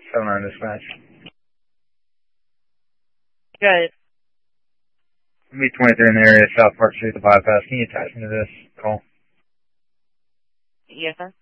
79 dispatch. Good. Me 23 in the area, South Park Street, the bypass. Can you attach me to this call? Yes, sir.